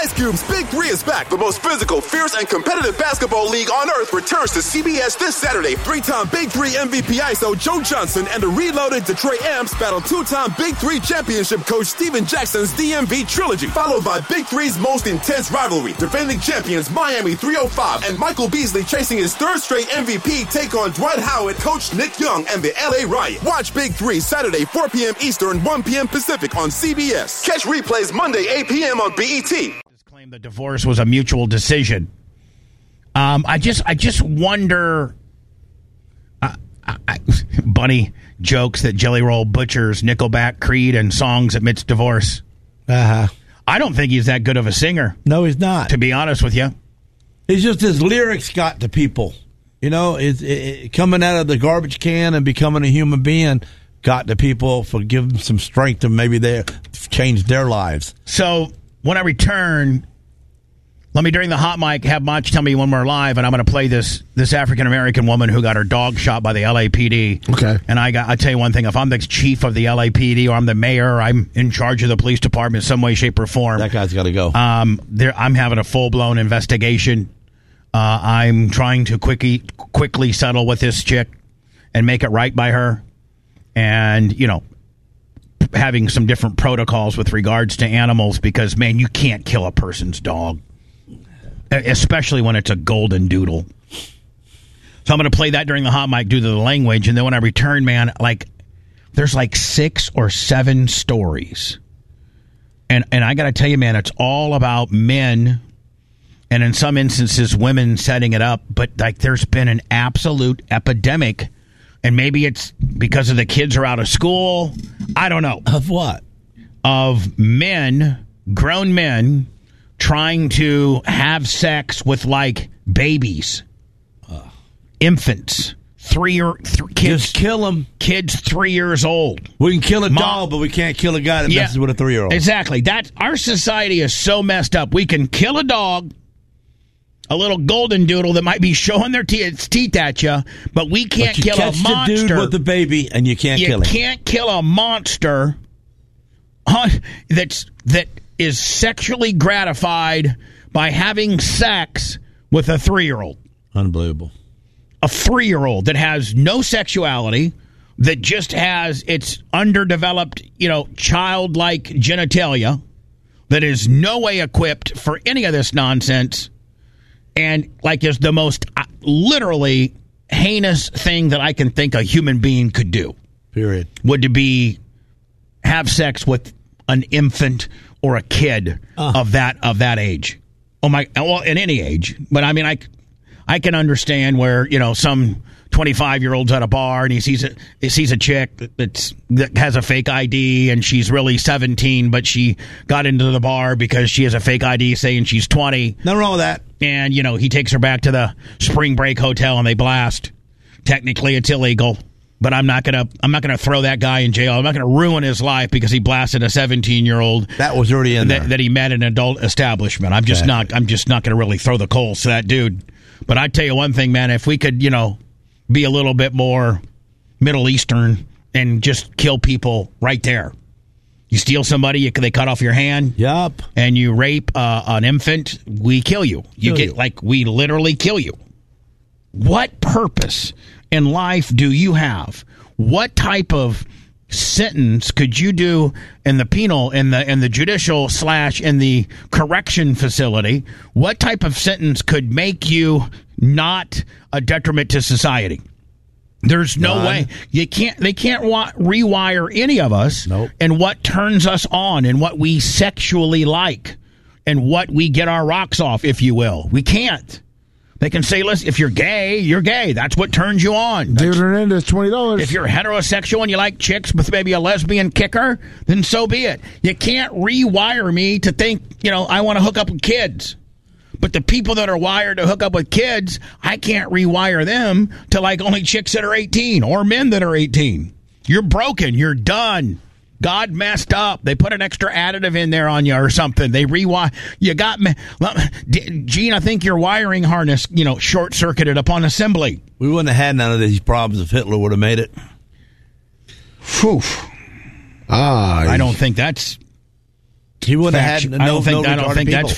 Ice Cube's Big 3 is back. The most physical, fierce, and competitive basketball league on earth returns to CBS this Saturday. 3-time Big 3 MVP ISO Joe Johnson and the reloaded Detroit Amps battle 2-time Big 3 championship coach Steven Jackson's DMV trilogy, followed by Big 3's most intense rivalry. Defending champions Miami 305 and Michael Beasley chasing his third straight MVP take on Dwight Howard, coach Nick Young, and the LA Riot. Watch Big 3 Saturday 4 p.m. Eastern, 1 p.m. Pacific on CBS. Catch replays Monday 8 p.m. on BET. Claim the divorce was a mutual decision. I just wonder. Bunny jokes that Jelly Roll butchers Nickelback, Creed, and songs amidst divorce. I don't think he's that good of a singer. No, he's not. To be honest with you, it's just his lyrics got to people. You know, it coming out of the garbage can and becoming a human being got to people for giving them some strength and maybe they changed their lives. So when I return, let me, during the hot mic, have Mach tell me when we're live, and I'm going to play this African-American woman who got her dog shot by the LAPD. Okay. And I tell you one thing, if I'm the chief of the LAPD or I'm the mayor, or I'm in charge of the police department in some way, shape, or form. That guy's got to go. I'm having a full-blown investigation. I'm trying to quickly settle with this chick and make it right by her. And, you know, having some different protocols with regards to animals because, man, you can't kill a person's dog, especially when it's a golden doodle. So I'm going to play that during the hot mic due to the language. And then when I return, man, there's 6 or 7 stories. And I got to tell you, man, it's all about men and in some instances women setting it up. But there's been an absolute epidemic. And maybe it's because of the kids are out of school. I don't know. Of what? Of men, grown men, trying to have sex with, babies. Infants. Kids. Just kill them. Kids 3 years old. We can kill a dog, but we can't kill a guy that messes with a 3-year-old. Exactly. Our society is so messed up. We can kill a dog, a little golden doodle that might be showing their teeth at you, but we can't kill a monster. You catch the dude with the baby, and you can't kill him. You can't kill a monster that is sexually gratified by having sex with a 3-year-old. Unbelievable. A 3-year-old that has no sexuality, that just has its underdeveloped, childlike genitalia, that is no way equipped for any of this nonsense. And is the most literally heinous thing that I can think a human being could do. Period. Would to be have sex with an infant or a kid of that age. Oh my! Well, in any age, but I mean, I can understand where some 25-year-old's at a bar and he sees a chick that has a fake ID and she's really 17, but she got into the bar because she has a fake ID saying she's 20. Nothing wrong with that. And he takes her back to the Spring Break Hotel and they blast. Technically, it's illegal, but I'm not gonna throw that guy in jail. I'm not gonna ruin his life because he blasted a 17-year-old that was already in there that he met in an adult establishment. I'm just not gonna really throw the coals to that dude. But I tell you one thing, man, if we could, be a little bit more Middle Eastern and just kill people right there. You steal somebody, they cut off your hand. Yup. And you rape an infant, we kill you. We literally kill you. What purpose in life do you have? What type of sentence could you do in the penal, in the judicial / in the correction facility? What type of sentence could make you not a detriment to society? There's no way. They can't rewire any of us. Nope. And what turns us on and what we sexually like and what we get our rocks off, if you will. We can't. They can say, listen, if you're gay, you're gay. That's what turns you on. David Hernandez, $20. If you're heterosexual and you like chicks with maybe a lesbian kicker, then so be it. You can't rewire me to think, I want to hook up with kids. But the people that are wired to hook up with kids, I can't rewire them to only chicks that are 18 or men that are 18. You're broken. You're done. God messed up. They put an extra additive in there on you or something. They rewire. You got me. Gene, I think your wiring harness, short-circuited upon assembly. We wouldn't have had none of these problems if Hitler would have made it. Phew. I don't think that's... He wouldn't have had I don't think that's